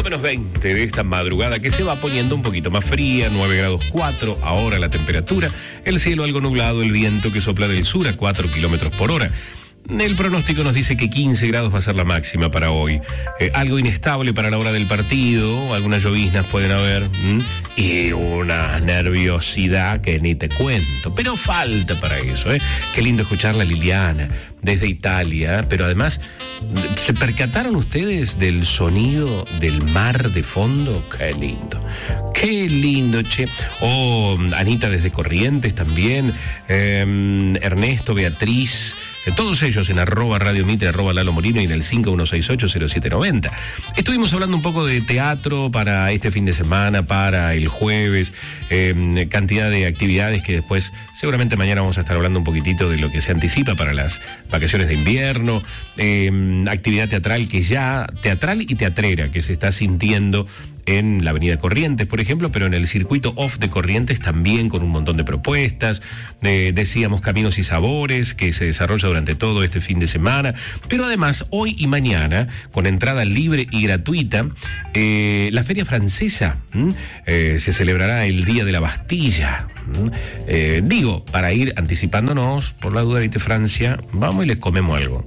5:20 de esta madrugada que se va poniendo un poquito más fría, 9 grados 4, ahora la temperatura, el cielo algo nublado, el viento que sopla del sur a 4 kilómetros por hora. El pronóstico nos dice que 15 grados va a ser la máxima para hoy. Algo inestable para la hora del partido, algunas lloviznas pueden haber, y una nerviosidad que ni te cuento, pero falta para eso, ¿eh? Qué lindo escucharla, Liliana, desde Italia, pero además, ¿se percataron ustedes del sonido del mar de fondo? Qué lindo, che. Anita desde Corrientes también, Ernesto, Beatriz, todos ellos en @Radio Mitre, @Lalo Morino y en el 51680790. Estuvimos hablando un poco de teatro para este fin de semana, para el jueves, cantidad de actividades que después, seguramente mañana vamos a estar hablando un poquitito de lo que se anticipa para las vacaciones de invierno, actividad teatral teatral y teatrera que se está sintiendo en la avenida Corrientes, por ejemplo, pero en el circuito off de Corrientes también con un montón de propuestas. Decíamos Caminos y Sabores, que se desarrolla durante todo este fin de semana, pero además hoy y mañana, con entrada libre y gratuita, la Feria Francesa, se celebrará el Día de la Bastilla. Digo, para ir anticipándonos, por la duda, ¿viste? Francia, vamos y les comemos algo.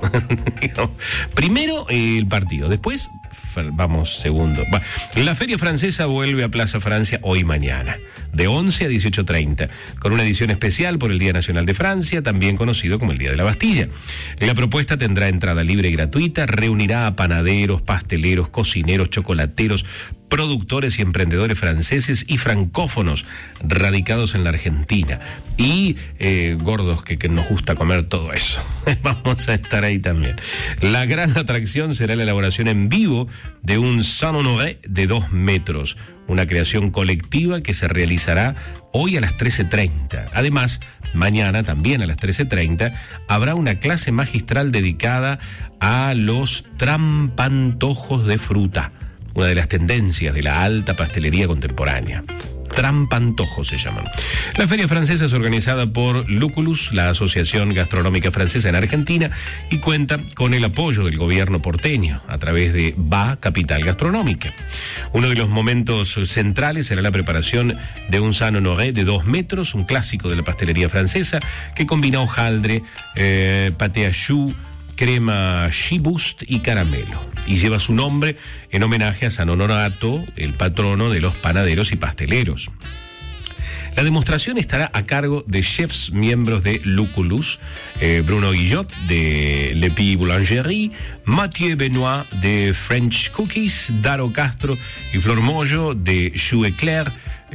Primero el partido, después vamos segundo. La Feria Francesa vuelve a Plaza Francia hoy y mañana, de 11 a 18:30, con una edición especial por el Día Nacional de Francia, también conocido como el Día de la Bastilla. La propuesta tendrá entrada libre y gratuita, reunirá a panaderos, pasteleros, cocineros, chocolateros, productores y emprendedores franceses y francófonos radicados en la Argentina. Y gordos que nos gusta comer todo eso. Vamos a estar ahí también. La gran atracción será la elaboración en vivo de un Saint-Honoré de 2 metros, una creación colectiva que se realizará hoy a las 13:30. Además, mañana también a las 13:30 habrá una clase magistral dedicada a los trampantojos de fruta, una de las tendencias de la alta pastelería contemporánea. Trampantojos se llaman. La Feria Francesa es organizada por Lucullus, la Asociación Gastronómica Francesa en Argentina, y cuenta con el apoyo del gobierno porteño a través de BA Capital Gastronómica. Uno de los momentos centrales será la preparación de un Saint-Honoré de 2 metros, un clásico de la pastelería francesa que combina hojaldre, pâté à choux, crema Chibust y caramelo, y lleva su nombre en homenaje a San Honorato, el patrono de los panaderos y pasteleros. La demostración estará a cargo de chefs miembros de Lucullus, Bruno Guillot de Le Py Boulangerie, Mathieu Benoit de French Cookies, Daro Castro y Flor Mollo de Choux Eclair,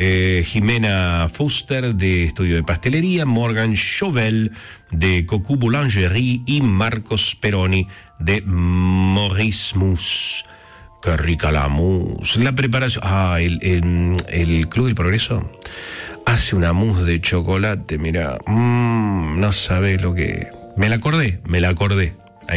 Jimena Fuster de Estudio de Pastelería, Morgan Chauvel de Cocu Boulangerie y Marcos Peroni de Maurice Mousse. Qué rica la mousse. La preparación... el Club del Progreso hace una mousse de chocolate, mira, no sabés lo que... Me la acordé.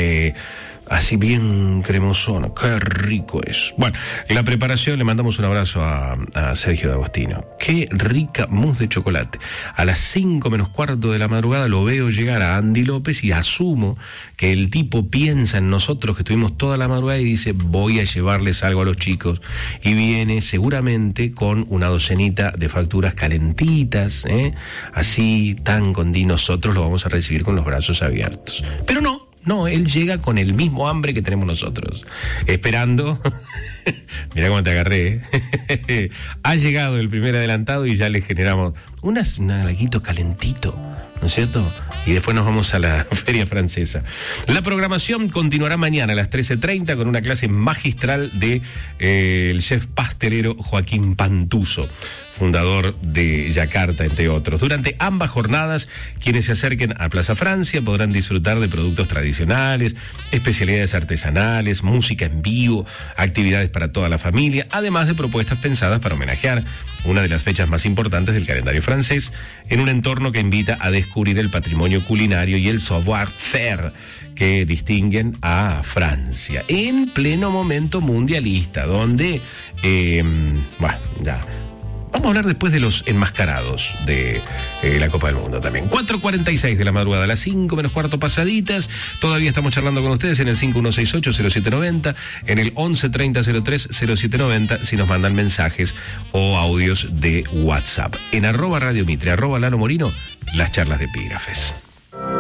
Así bien cremosona, qué rico es. Bueno, la preparación, le mandamos un abrazo a Sergio D'Agostino. Qué rica mousse de chocolate. A las 5:45 de la madrugada lo veo llegar a Andy López y asumo que el tipo piensa en nosotros que estuvimos toda la madrugada y dice, voy a llevarles algo a los chicos. Y viene seguramente con una docenita de facturas calentitas, así tan condi, nosotros lo vamos a recibir con los brazos abiertos. Pero no, él llega con el mismo hambre que tenemos nosotros, esperando. Mirá cómo te agarré, Ha llegado el primer adelantado y ya le generamos un alguito calentito, ¿no es cierto? Y después nos vamos a la Feria Francesa. La programación continuará mañana a las 13:30 con una clase magistral de el chef pastelero Joaquín Pantuso, fundador de Yakarta, entre otros. Durante ambas jornadas, quienes se acerquen a Plaza Francia podrán disfrutar de productos tradicionales, especialidades artesanales, música en vivo, actividades para toda la familia, además de propuestas pensadas para homenajear una de las fechas más importantes del calendario francés, en un entorno que invita a descubrir el patrimonio culinario y el savoir-faire que distinguen a Francia, en pleno momento mundialista, donde, Vamos a hablar después de los enmascarados de la Copa del Mundo también. 4:46 de la madrugada, a las 5 menos cuarto pasaditas. Todavía estamos charlando con ustedes en el 5168-0790, en el 1130-03-0790, si nos mandan mensajes o audios de WhatsApp. En @Radio Mitre, @Lalo Morino, las charlas de epígrafes.